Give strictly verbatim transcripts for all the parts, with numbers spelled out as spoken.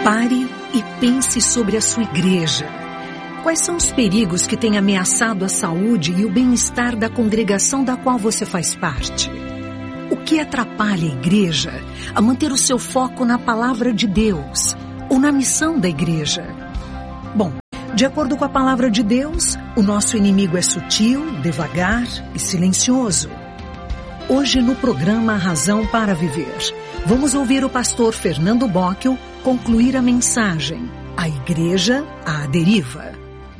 Pare e pense sobre a sua igreja. Quais são os perigos que têm ameaçado a saúde e o bem-estar da congregação da qual você faz parte? O que atrapalha a igreja a manter o seu foco na palavra de Deus ou na missão da igreja? Bom, de acordo com a palavra de Deus, o nosso inimigo é sutil, devagar e silencioso. Hoje no programa Razão para Viver, vamos ouvir o pastor Fernando Bocchio concluir a mensagem: A Igreja à Deriva.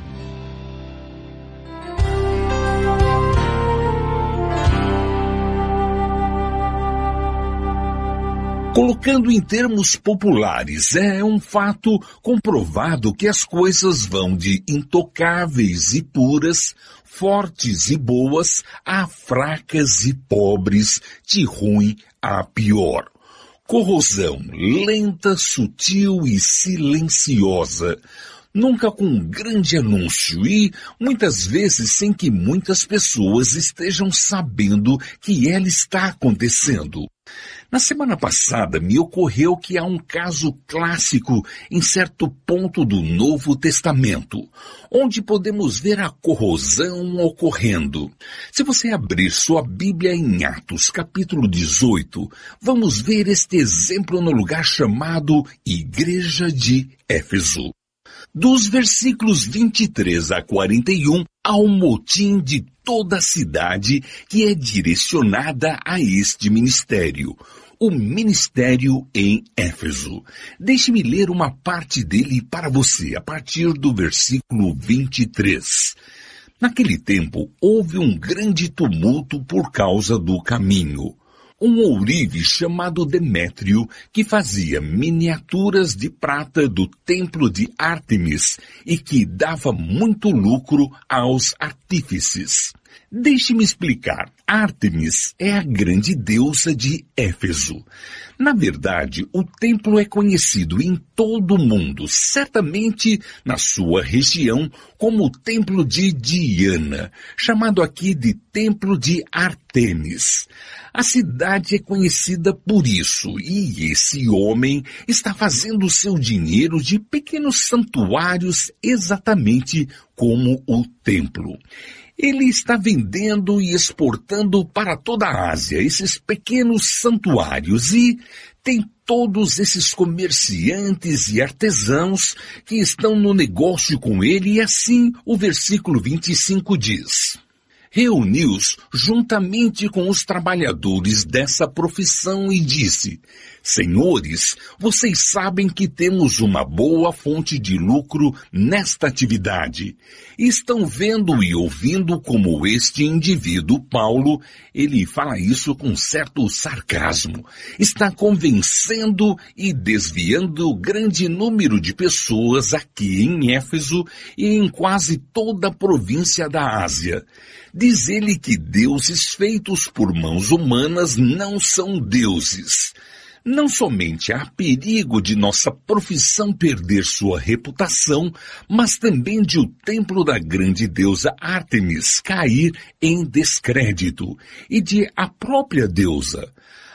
Colocando em termos populares, é um fato comprovado que as coisas vão de intocáveis e puras, fortes e boas, a fracas e pobres, de ruim a pior. Corrosão lenta, sutil e silenciosa, nunca com um grande anúncio e, muitas vezes, sem que muitas pessoas estejam sabendo que ela está acontecendo. Na semana passada, me ocorreu que há um caso clássico em certo ponto do Novo Testamento, onde podemos ver a corrosão ocorrendo. Se você abrir sua Bíblia em Atos, capítulo dezoito, vamos ver este exemplo no lugar chamado Igreja de Éfeso. Dos versículos vinte e três a quarenta e um, há um motim de toda a cidade que é direcionada a este ministério. O ministério em Éfeso. Deixe-me ler uma parte dele para você, a partir do versículo vinte e três. Naquele tempo, houve um grande tumulto por causa do caminho. Um ourive chamado Demétrio, que fazia miniaturas de prata do templo de Ártemis e que dava muito lucro aos artífices. Deixe-me explicar. Ártemis é a grande deusa de Éfeso. Na verdade, o templo é conhecido em todo o mundo, certamente na sua região, como o templo de Diana, chamado aqui de Templo de Ártemis. A cidade é conhecida por isso, e esse homem está fazendo seu dinheiro de pequenos santuários exatamente como o templo. Ele está vendendo e exportando para toda a Ásia esses pequenos santuários e tem todos esses comerciantes e artesãos que estão no negócio com ele e assim o versículo vinte e cinco diz: reuniu-os juntamente com os trabalhadores dessa profissão e disse: Senhores, vocês sabem que temos uma boa fonte de lucro nesta atividade. Estão vendo e ouvindo como este indivíduo, Paulo, ele fala isso com certo sarcasmo, está convencendo e desviando grande número de pessoas aqui em Éfeso e em quase toda a província da Ásia. Diz ele que deuses feitos por mãos humanas não são deuses. Não somente há perigo de nossa profissão perder sua reputação, mas também de o templo da grande deusa Ártemis cair em descrédito e de a própria deusa,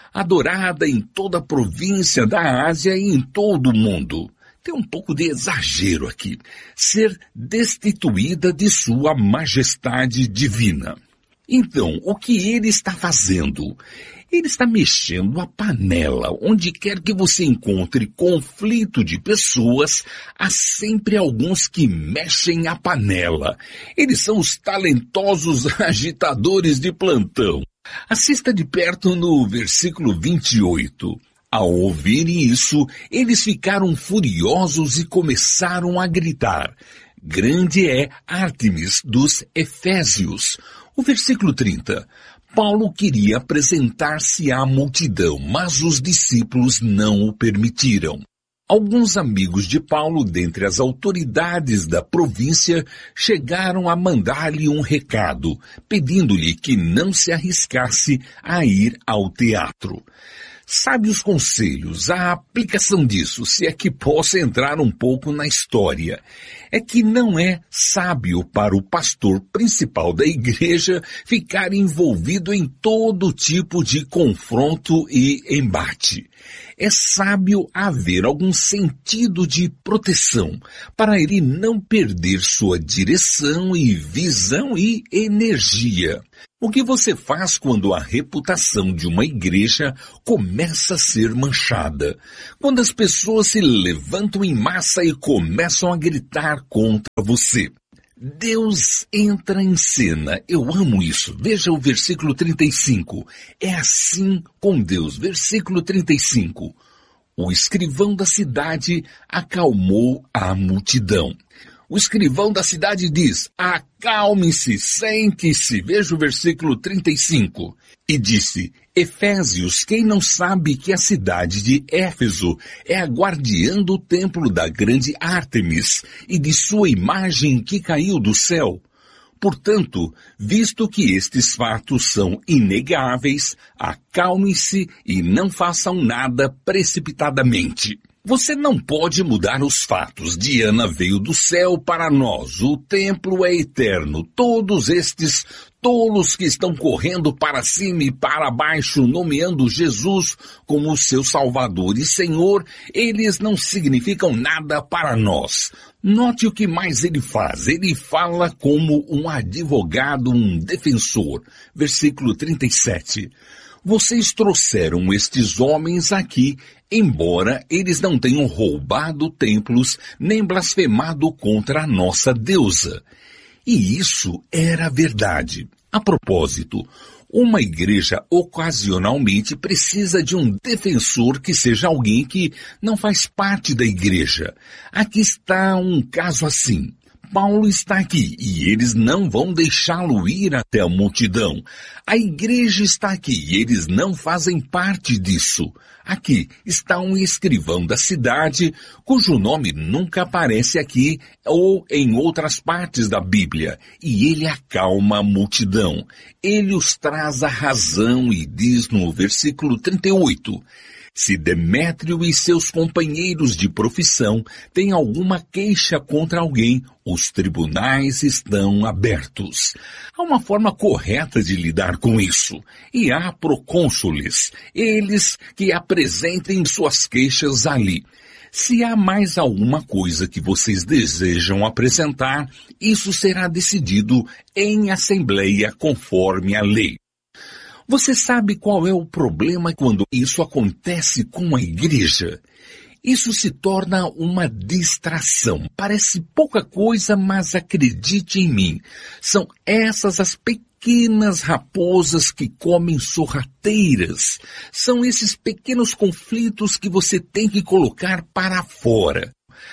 adorada em toda a província da Ásia e em todo o mundo. Tem um pouco de exagero aqui, ser destituída de sua majestade divina. Então, o que ele está fazendo? Ele está mexendo a panela. Onde quer que você encontre conflito de pessoas, há sempre alguns que mexem a panela. Eles são os talentosos agitadores de plantão. Assista de perto no versículo vinte e oito. Ao ouvirem isso, eles ficaram furiosos e começaram a gritar: grande é Ártemis dos Efésios. O versículo trinta. Paulo queria apresentar-se à multidão, mas os discípulos não o permitiram. Alguns amigos de Paulo, dentre as autoridades da província, chegaram a mandar-lhe um recado, pedindo-lhe que não se arriscasse a ir ao teatro. Sabe os conselhos, a aplicação disso, se é que possa entrar um pouco na história, é que não é sábio para o pastor principal da igreja ficar envolvido em todo tipo de confronto e embate. É sábio haver algum sentido de proteção para ele não perder sua direção e visão e energia. O que você faz quando a reputação de uma igreja começa a ser manchada? Quando as pessoas se levantam em massa e começam a gritar contra você? Deus entra em cena. Eu amo isso. Veja o versículo trinta e cinco. É assim com Deus. Versículo trinta e cinco. O escrivão da cidade acalmou a multidão. O escrivão da cidade diz, acalme-se, sente-se. Veja o versículo trinta e cinco. E disse, Efésios, quem não sabe que a cidade de Éfeso é a guardiã do templo da grande Ártemis e de sua imagem que caiu do céu? Portanto, visto que estes fatos são inegáveis, acalme-se e não façam nada precipitadamente. Você não pode mudar os fatos. Diana veio do céu para nós. O templo é eterno. Todos estes tolos que estão correndo para cima e para baixo, nomeando Jesus como seu Salvador e Senhor, eles não significam nada para nós. Note o que mais ele faz. Ele fala como um advogado, um defensor. Versículo trinta e sete. Vocês trouxeram estes homens aqui, embora eles não tenham roubado templos, nem blasfemado contra a nossa deusa. E isso era verdade. A propósito, uma igreja ocasionalmente precisa de um defensor que seja alguém que não faz parte da igreja. Aqui está um caso assim. Paulo está aqui e eles não vão deixá-lo ir até a multidão. A igreja está aqui e eles não fazem parte disso. Aqui está um escrivão da cidade cujo nome nunca aparece aqui ou em outras partes da Bíblia. E ele acalma a multidão. Ele os traz à razão e diz no versículo trinta e oito... Se Demétrio e seus companheiros de profissão têm alguma queixa contra alguém, os tribunais estão abertos. Há uma forma correta de lidar com isso. E há procônsules, eles que apresentem suas queixas ali. Se há mais alguma coisa que vocês desejam apresentar, isso será decidido em assembleia conforme a lei. Você sabe qual é o problema quando isso acontece com a igreja? Isso se torna uma distração. Parece pouca coisa, mas acredite em mim. São essas as pequenas raposas que comem sorrateiras. São esses pequenos conflitos que você tem que colocar para fora.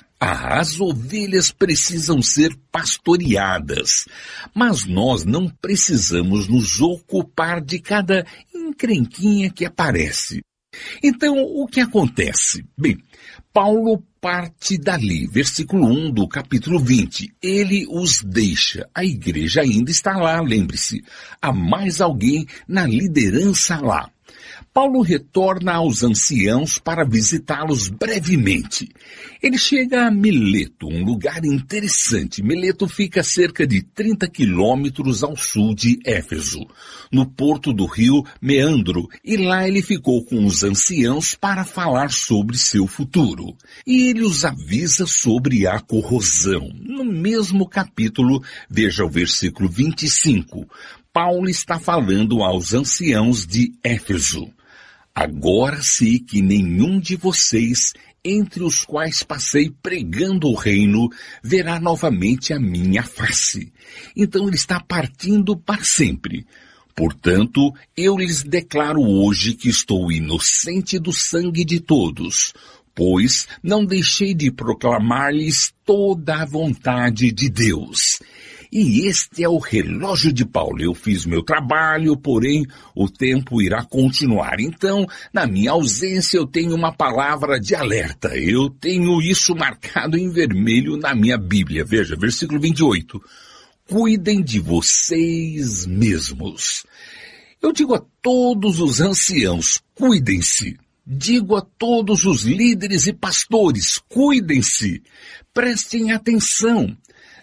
As ovelhas precisam ser pastoreadas, mas nós não precisamos nos ocupar de cada encrenquinha que aparece. Então, o que acontece? Bem, Paulo parte dali, versículo um do capítulo vinte. Ele os deixa. A igreja ainda está lá, lembre-se. Há mais alguém na liderança lá. Paulo retorna aos anciãos para visitá-los brevemente. Ele chega a Mileto, um lugar interessante. Mileto fica a cerca de trinta quilômetros ao sul de Éfeso, no porto do rio Meandro, e lá ele ficou com os anciãos para falar sobre seu futuro. E ele os avisa sobre a corrosão. No mesmo capítulo, veja o versículo vinte e cinco. Paulo está falando aos anciãos de Éfeso. Agora sei que nenhum de vocês, entre os quais passei pregando o reino, verá novamente a minha face. Então ele está partindo para sempre. Portanto, eu lhes declaro hoje que estou inocente do sangue de todos, pois não deixei de proclamar-lhes toda a vontade de Deus. E este é o relógio de Paulo. Eu fiz meu trabalho, porém o tempo irá continuar. Então, na minha ausência, eu tenho uma palavra de alerta. Eu tenho isso marcado em vermelho na minha Bíblia. Veja, versículo vinte e oito. Cuidem de vocês mesmos. Eu digo a todos os anciãos, cuidem-se. Digo a todos os líderes e pastores, cuidem-se. Prestem atenção.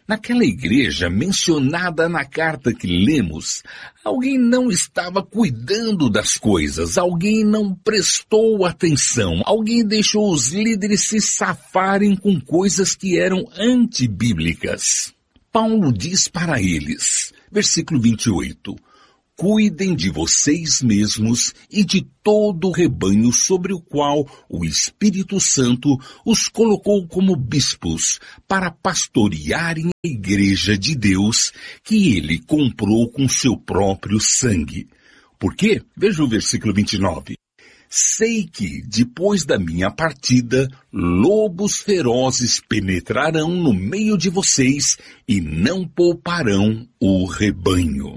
Naquela igreja mencionada na carta que lemos, alguém não estava cuidando das coisas, alguém não prestou atenção, alguém deixou os líderes se safarem com coisas que eram antibíblicas. Paulo diz para eles, versículo vinte e oito, cuidem de vocês mesmos e de todo o rebanho sobre o qual o Espírito Santo os colocou como bispos para pastorearem a igreja de Deus que ele comprou com seu próprio sangue. Por quê? Veja o versículo vinte e nove. Sei que, depois da minha partida, lobos ferozes penetrarão no meio de vocês e não pouparão o rebanho.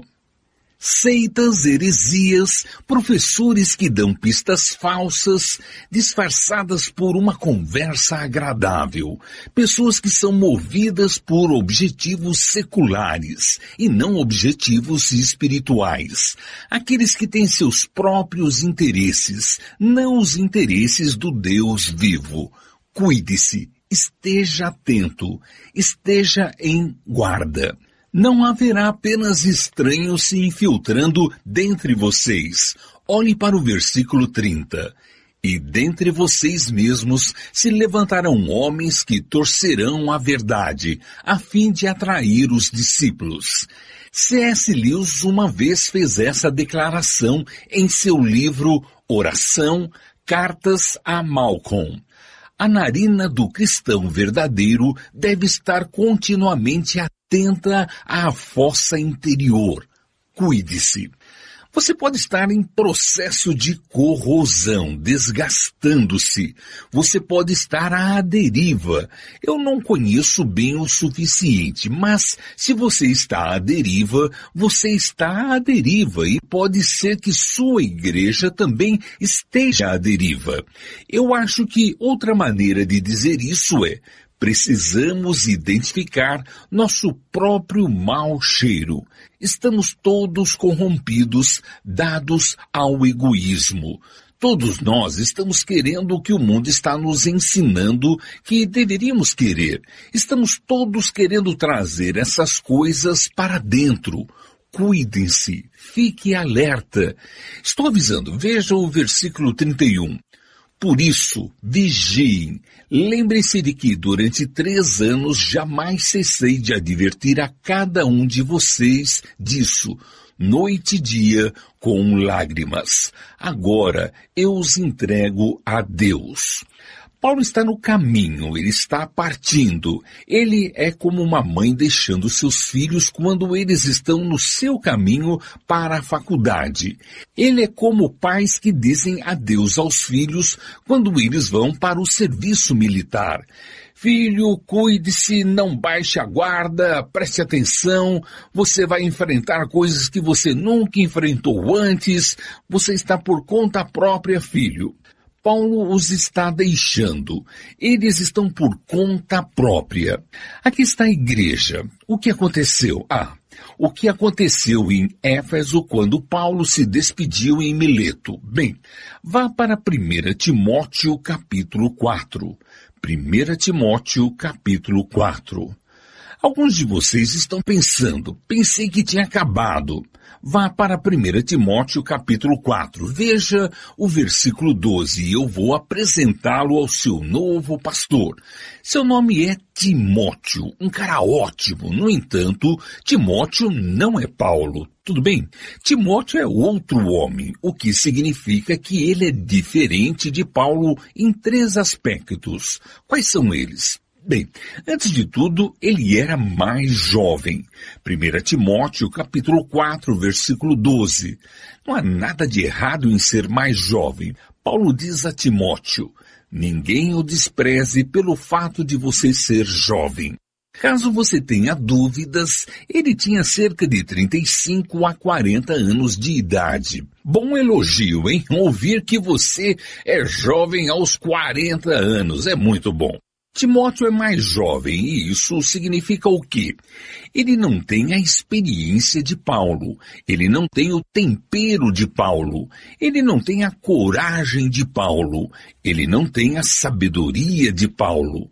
Seitas, heresias, professores que dão pistas falsas, disfarçadas por uma conversa agradável, pessoas que são movidas por objetivos seculares e não objetivos espirituais, aqueles que têm seus próprios interesses, não os interesses do Deus vivo. Cuide-se, esteja atento, esteja em guarda. Não haverá apenas estranhos se infiltrando dentre vocês. Olhe para o versículo trinta. E dentre vocês mesmos se levantarão homens que torcerão a verdade, a fim de atrair os discípulos. C S Lewis uma vez fez essa declaração em seu livro Oração, Cartas a Malcolm. A narina do cristão verdadeiro deve estar continuamente atenta à fossa interior. Cuide-se. Você pode estar em processo de corrosão, desgastando-se. Você pode estar à deriva. Eu não conheço bem o suficiente, mas se você está à deriva, você está à deriva e pode ser que sua igreja também esteja à deriva. Eu acho que outra maneira de dizer isso é: precisamos identificar nosso próprio mau cheiro. Estamos todos corrompidos, dados ao egoísmo. Todos nós estamos querendo o que o mundo está nos ensinando que deveríamos querer. Estamos todos querendo trazer essas coisas para dentro. Cuidem-se, fique alerta. Estou avisando, veja o versículo trinta e um. Por isso, vigiem. Lembrem-se de que durante três anos jamais cessei de advertir a cada um de vocês disso, noite e dia, com lágrimas. Agora eu os entrego a Deus. Paulo está no caminho, ele está partindo. Ele é como uma mãe deixando seus filhos quando eles estão no seu caminho para a faculdade. Ele é como pais que dizem adeus aos filhos quando eles vão para o serviço militar. Filho, cuide-se, não baixe a guarda, preste atenção, você vai enfrentar coisas que você nunca enfrentou antes, você está por conta própria, filho. Paulo os está deixando. Eles estão por conta própria. Aqui está a igreja. O que aconteceu? Ah, o que aconteceu em Éfeso quando Paulo se despediu em Mileto? Bem, vá para primeira Timóteo capítulo quatro. primeira Timóteo capítulo quatro. Alguns de vocês estão pensando, pensei que tinha acabado. Vá para primeira Timóteo capítulo quatro, veja o versículo doze e eu vou apresentá-lo ao seu novo pastor. Seu nome é Timóteo, um cara ótimo. No entanto, Timóteo não é Paulo. Tudo bem? Timóteo é outro homem, o que significa que ele é diferente de Paulo em três aspectos. Quais são eles? Bem, antes de tudo, ele era mais jovem. primeira Timóteo, capítulo quatro, versículo doze. Não há nada de errado em ser mais jovem. Paulo diz a Timóteo, ninguém o despreze pelo fato de você ser jovem. Caso você tenha dúvidas, ele tinha cerca de trinta e cinco a quarenta anos de idade. Bom elogio, hein? Ouvir que você é jovem aos quarenta anos é muito bom. Timóteo é mais jovem e isso significa o quê? Ele não tem a experiência de Paulo, ele não tem o tempero de Paulo, ele não tem a coragem de Paulo, ele não tem a sabedoria de Paulo.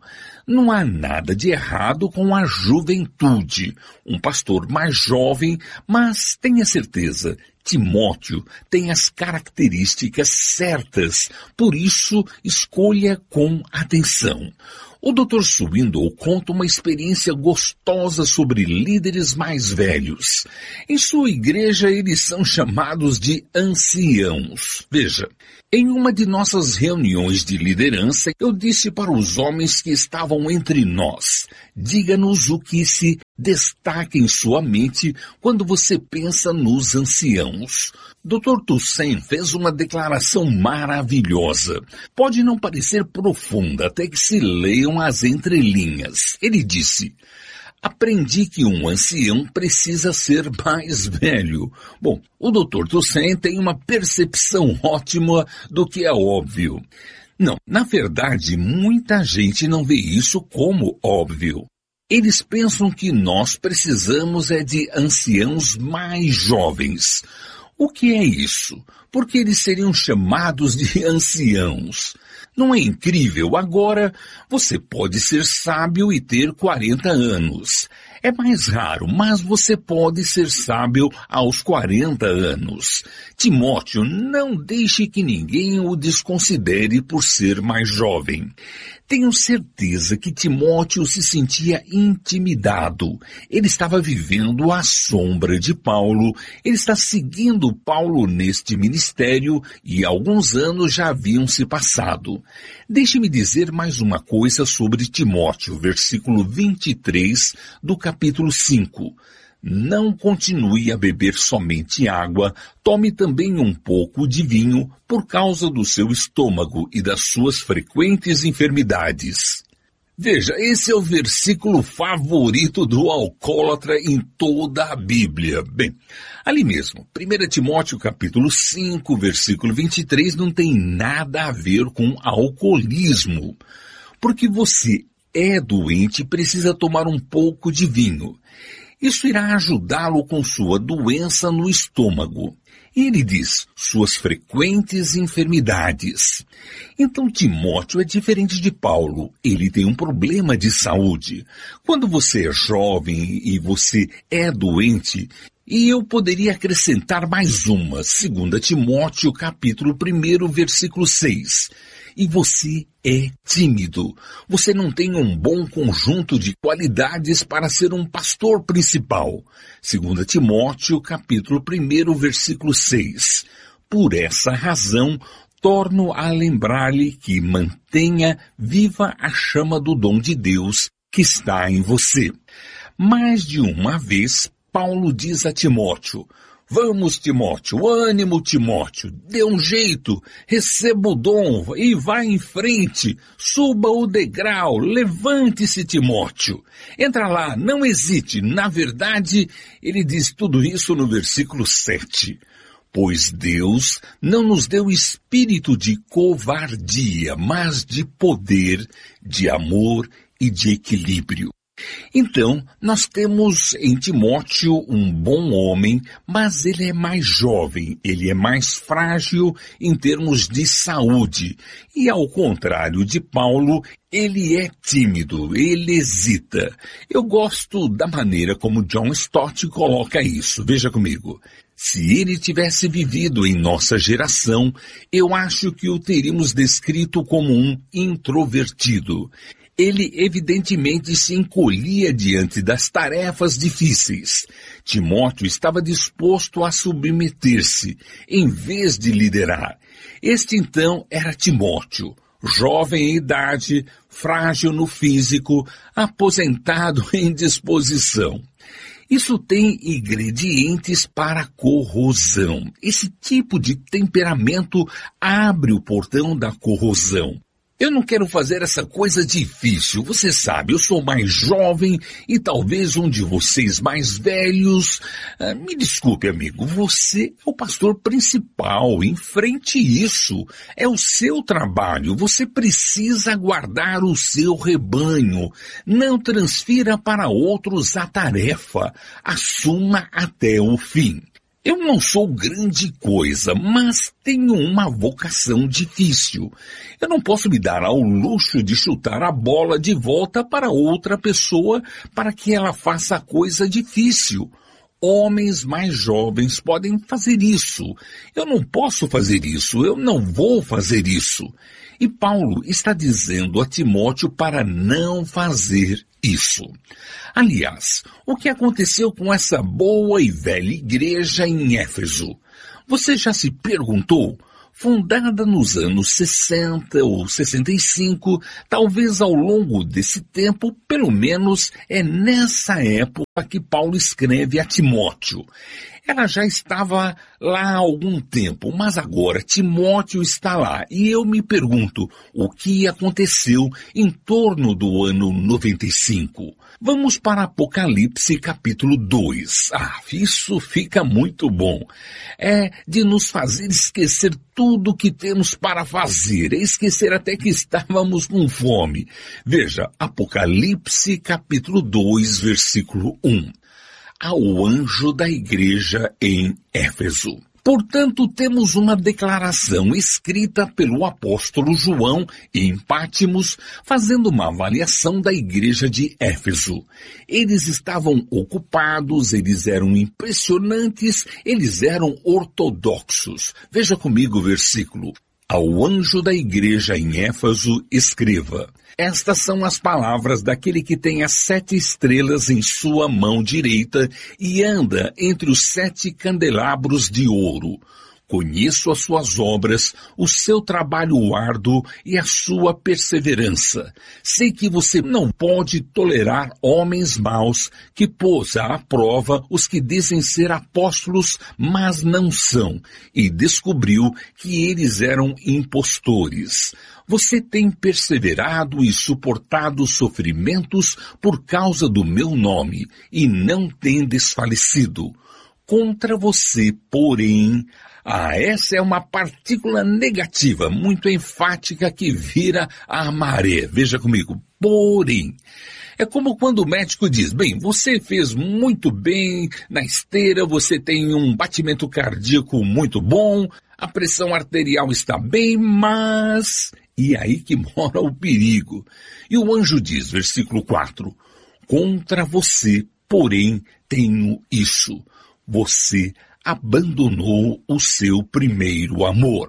Não há nada de errado com a juventude. Um pastor mais jovem, mas tenha certeza, Timóteo tem as características certas, por isso escolha com atenção. O doutor Swindoll conta uma experiência gostosa sobre líderes mais velhos. Em sua igreja, eles são chamados de anciãos. Veja, em uma de nossas reuniões de liderança, eu disse para os homens que estavam entre nós, diga-nos o que se destaca em sua mente quando você pensa nos anciãos. doutor Toussaint fez uma declaração maravilhosa. Pode não parecer profunda até que se leiam as entrelinhas. Ele disse: aprendi que um ancião precisa ser mais velho. Bom, o doutor Toussaint tem uma percepção ótima do que é óbvio. Não, na verdade, muita gente não vê isso como óbvio. Eles pensam que nós precisamos é de anciãos mais jovens. O que é isso? Porque eles seriam chamados de anciãos. Não é incrível? Agora, você pode ser sábio e ter quarenta anos. É mais raro, mas você pode ser sábio aos quarenta anos. Timóteo, não deixe que ninguém o desconsidere por ser mais jovem. Tenho certeza que Timóteo se sentia intimidado. Ele estava vivendo à sombra de Paulo. Ele está seguindo Paulo neste ministério e alguns anos já haviam se passado. Deixe-me dizer mais uma coisa sobre Timóteo, versículo vinte e três do capítulo cinco. Não continue a beber somente água, tome também um pouco de vinho por causa do seu estômago e das suas frequentes enfermidades. Veja, esse é o versículo favorito do alcoólatra em toda a Bíblia. Bem, ali mesmo, primeiro Timóteo capítulo cinco, versículo vinte e três, não tem nada a ver com alcoolismo, porque você é doente e precisa tomar um pouco de vinho. Isso irá ajudá-lo com sua doença no estômago. E ele diz, suas frequentes enfermidades. Então Timóteo é diferente de Paulo. Ele tem um problema de saúde. Quando você é jovem e você é doente, e eu poderia acrescentar mais uma, segundo Timóteo capítulo um, versículo seis. E você é tímido. Você não tem um bom conjunto de qualidades para ser um pastor principal. segundo Timóteo, capítulo um, versículo seis. Por essa razão, torno a lembrar-lhe que mantenha viva a chama do dom de Deus que está em você. Mais de uma vez, Paulo diz a Timóteo: vamos, Timóteo, ânimo, Timóteo, dê um jeito, receba o dom e vá em frente, suba o degrau, levante-se, Timóteo. Entra lá, não hesite. Na verdade, ele diz tudo isso no versículo sete. Pois Deus não nos deu espírito de covardia, mas de poder, de amor e de equilíbrio. Então, nós temos em Timóteo um bom homem, mas ele é mais jovem, ele é mais frágil em termos de saúde. E ao contrário de Paulo, ele é tímido, ele hesita. Eu gosto da maneira como John Stott coloca isso. Veja comigo. Se ele tivesse vivido em nossa geração, eu acho que o teríamos descrito como um introvertido. Ele evidentemente se encolhia diante das tarefas difíceis. Timóteo estava disposto a submeter-se, em vez de liderar. Este então era Timóteo, jovem em idade, frágil no físico, aposentado em disposição. Isso tem ingredientes para corrosão. Esse tipo de temperamento abre o portão da corrosão. Eu não quero fazer essa coisa difícil, você sabe, eu sou mais jovem e talvez um de vocês mais velhos. Ah, me desculpe, amigo, você é o pastor principal, enfrente isso. É o seu trabalho, você precisa guardar o seu rebanho. Não transfira para outros a tarefa, assuma até o fim. Eu não sou grande coisa, mas tenho uma vocação difícil. Eu não posso me dar ao luxo de chutar a bola de volta para outra pessoa para que ela faça a coisa difícil. Homens mais jovens podem fazer isso. Eu não posso fazer isso, eu não vou fazer isso. E Paulo está dizendo a Timóteo para não fazer isso. Aliás, o que aconteceu com essa boa e velha igreja em Éfeso? Você já se perguntou? Fundada nos anos sessenta ou sessenta e cinco, talvez ao longo desse tempo, pelo menos é nessa época que Paulo escreve a Timóteo. Ela já estava lá há algum tempo, mas agora Timóteo está lá. E eu me pergunto, o que aconteceu em torno do ano noventa e cinco? Vamos para Apocalipse capítulo dois. Ah, isso fica muito bom. É de nos fazer esquecer tudo o que temos para fazer, é esquecer até que estávamos com fome. Veja, Apocalipse capítulo dois, versículo um. Ao anjo da igreja em Éfeso. Portanto, temos uma declaração escrita pelo apóstolo João em Pátimos, fazendo uma avaliação da igreja de Éfeso. Eles estavam ocupados, eles eram impressionantes, eles eram ortodoxos. Veja comigo o versículo. Ao anjo da igreja em Éfeso, escreva. Estas são as palavras daquele que tem as sete estrelas em sua mão direita e anda entre os sete candelabros de ouro. Conheço as suas obras, o seu trabalho árduo e a sua perseverança. Sei que você não pode tolerar homens maus que pôs à prova os que dizem ser apóstolos, mas não são, e descobriu que eles eram impostores. Você tem perseverado e suportado sofrimentos por causa do meu nome, e não tem desfalecido. Contra você, porém, ah, essa é uma partícula negativa, muito enfática que vira a maré. Veja comigo, porém. É como quando o médico diz, bem, você fez muito bem na esteira, você tem um batimento cardíaco muito bom, a pressão arterial está bem, mas... E aí que mora o perigo. E o anjo diz, versículo quatro, contra você, porém, tenho isso. Você abandonou o seu primeiro amor.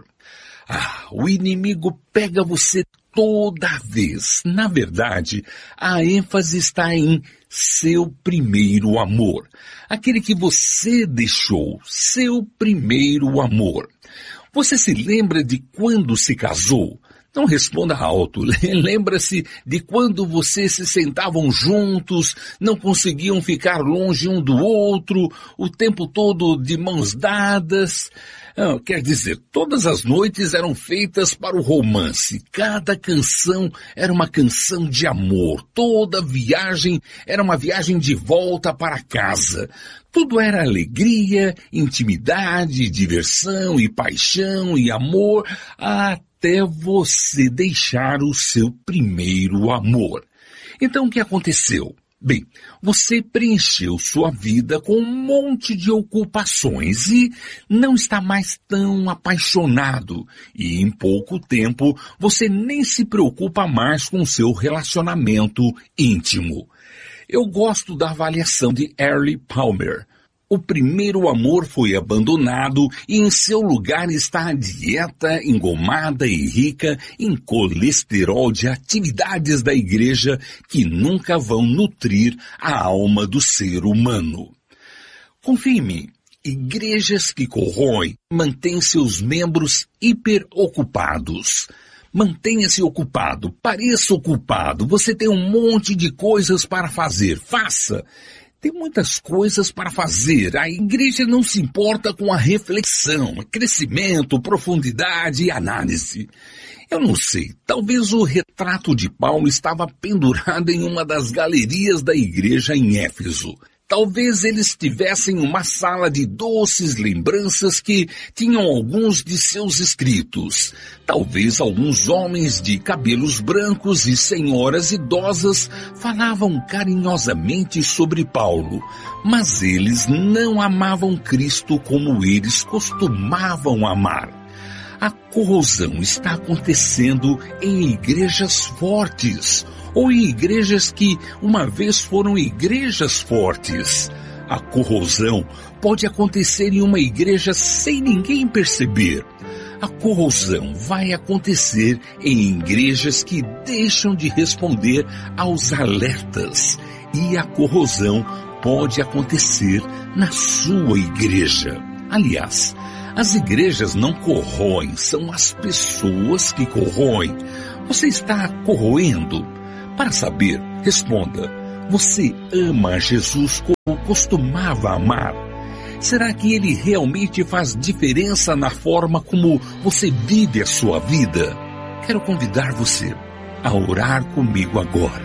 Ah, o inimigo pega você toda vez. Na verdade, a ênfase está em seu primeiro amor. Aquele que você deixou, seu primeiro amor. Você se lembra de quando se casou? Não responda alto. Lembra-se de quando vocês se sentavam juntos, não conseguiam ficar longe um do outro, o tempo todo de mãos dadas. Ah, quer dizer, todas as noites eram feitas para o romance. Cada canção era uma canção de amor. Toda viagem era uma viagem de volta para casa. Tudo era alegria, intimidade, diversão e paixão e amor, até você deixar o seu primeiro amor. Então o que aconteceu? Bem, você preencheu sua vida com um monte de ocupações e não está mais tão apaixonado. E em pouco tempo você nem se preocupa mais com seu relacionamento íntimo. Eu gosto da avaliação de Early Palmer. O primeiro amor foi abandonado e em seu lugar está a dieta engomada e rica em colesterol de atividades da igreja que nunca vão nutrir a alma do ser humano. Confie em mim, igrejas que corroem mantêm seus membros hiperocupados. Mantenha-se ocupado, pareça ocupado, você tem um monte de coisas para fazer, faça. Tem muitas coisas para fazer. A igreja não se importa com a reflexão, crescimento, profundidade e análise. Eu não sei, talvez o retrato de Paulo estava pendurado em uma das galerias da igreja em Éfeso. Talvez eles tivessem uma sala de doces lembranças que tinham alguns de seus escritos. Talvez alguns homens de cabelos brancos e senhoras idosas falavam carinhosamente sobre Paulo, mas eles não amavam Cristo como eles costumavam amar. A corrosão está acontecendo em igrejas fortes, ou em igrejas que uma vez foram igrejas fortes. A corrosão pode acontecer em uma igreja sem ninguém perceber. A corrosão vai acontecer em igrejas que deixam de responder aos alertas. E a corrosão pode acontecer na sua igreja. Aliás, as igrejas não corroem, são as pessoas que corroem. Você está corroendo? Para saber, responda, você ama Jesus como costumava amar? Será que ele realmente faz diferença na forma como você vive a sua vida? Quero convidar você a orar comigo agora.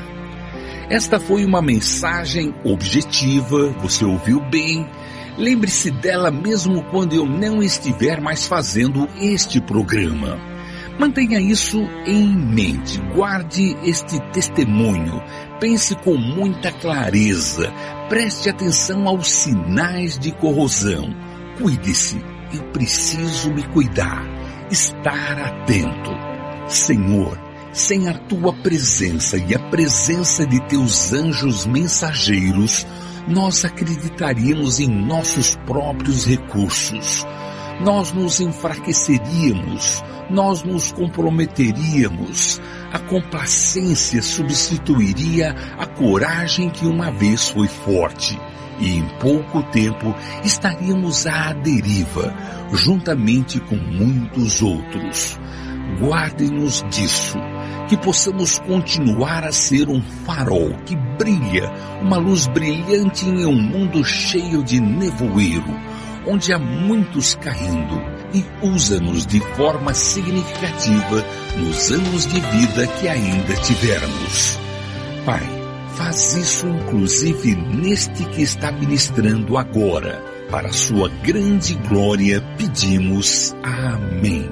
Esta foi uma mensagem objetiva, você ouviu bem. Lembre-se dela mesmo quando eu não estiver mais fazendo este programa. Mantenha isso em mente, guarde este testemunho, pense com muita clareza, preste atenção aos sinais de corrosão. Cuide-se, eu preciso me cuidar, estar atento. Senhor, sem a tua presença e a presença de teus anjos mensageiros, nós acreditaríamos em nossos próprios recursos. Nós nos enfraqueceríamos, nós nos comprometeríamos. A complacência substituiria a coragem que uma vez foi forte. E em pouco tempo estaríamos à deriva, juntamente com muitos outros. Guardem-nos disso, que possamos continuar a ser um farol que brilha, uma luz brilhante em um mundo cheio de nevoeiro, onde há muitos caindo, e usa-nos de forma significativa nos anos de vida que ainda tivermos. Pai, faz isso inclusive neste que está ministrando agora. Para a sua grande glória pedimos. Amém.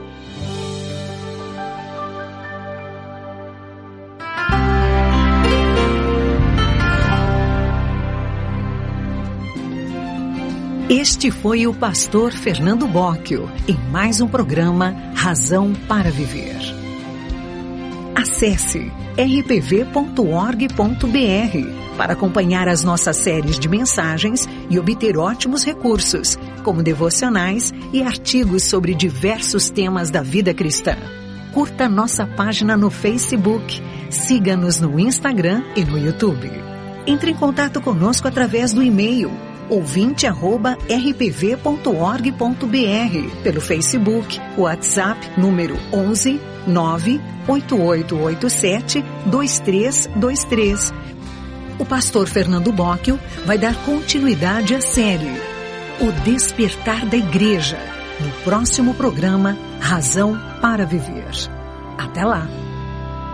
Este foi o pastor Fernando Bocchio, em mais um programa Razão para Viver. Acesse r p v ponto org ponto b r para acompanhar as nossas séries de mensagens e obter ótimos recursos, como devocionais e artigos sobre diversos temas da vida cristã. Curta nossa página no Facebook, siga-nos no Instagram e no YouTube. Entre em contato conosco através do e-mail ouvinte arroba r p v ponto org ponto b r, pelo Facebook, WhatsApp número onze nove oito oito oito sete dois três dois três. O pastor Fernando Bocchio vai dar continuidade à série O Despertar da Igreja, no próximo programa Razão para Viver. Até lá!